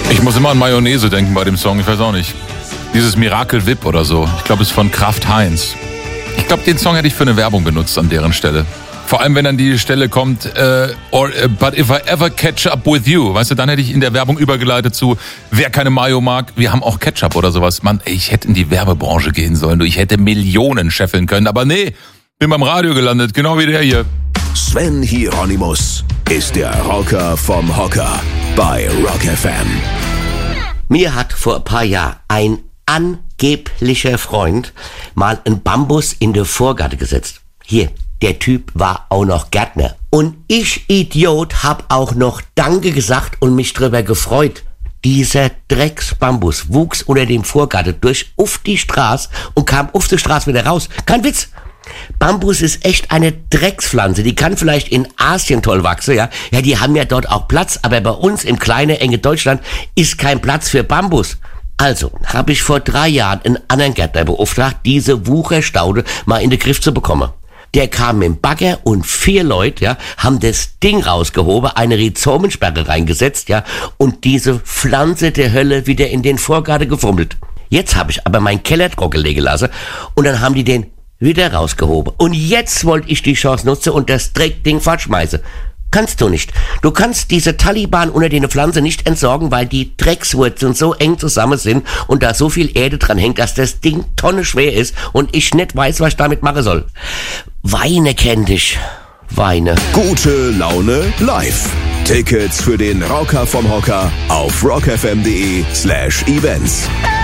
Ich muss immer an Mayonnaise denken bei dem Song, ich weiß auch nicht. Dieses Miracle Whip oder so. Ich glaube, es ist von Kraft Heinz. Ich glaube, den Song hätte ich für eine Werbung benutzt an deren Stelle. Vor allem, wenn dann die Stelle kommt, but if I ever catch up with you, weißt du, dann hätte ich in der Werbung übergeleitet zu, wer keine Mayo mag, wir haben auch Ketchup oder sowas. Mann, ich hätte in die Werbebranche gehen sollen, ich hätte Millionen scheffeln können, aber nee, bin beim Radio gelandet, genau wie der hier. Sven Hieronymus ist der Rocker vom Hocker bei Rock FM. Mir hat vor ein paar Jahren ein angeblicher Freund mal einen Bambus in den Vorgarten gesetzt. Hier. Der Typ war auch noch Gärtner. Und ich, Idiot, hab auch noch Danke gesagt und mich drüber gefreut. Dieser Drecksbambus wuchs unter dem Vorgarten durch auf die Straße und kam auf die Straße wieder raus. Kein Witz. Bambus ist echt eine Dreckspflanze. Die kann vielleicht in Asien toll wachsen, ja. Ja, die haben ja dort auch Platz, aber bei uns im kleinen, enge Deutschland ist kein Platz für Bambus. Also, habe ich vor 3 Jahren einen anderen Gärtner beauftragt, diese Wucherstaude mal in den Griff zu bekommen. Der kam mit dem Bagger und 4 Leute, ja, haben das Ding rausgehoben, eine Rhizomensperre reingesetzt, ja, und diese Pflanze der Hölle wieder in den Vorgarten gefummelt. Jetzt habe ich aber meinen Keller trockenlegen lassen und dann haben die den wieder rausgehoben. Und jetzt wollte ich die Chance nutzen und das Dreckding fortschmeißen. Kannst du nicht. Du kannst diese Taliban unter den Pflanzen nicht entsorgen, weil die Dreckswurzeln so eng zusammen sind und da so viel Erde dran hängt, dass das Ding tonnenschwer ist und ich nicht weiß, was ich damit machen soll. Weine kenn dich. Weine. Gute Laune live. Tickets für den Rocker vom Hocker auf rockfm.de/events.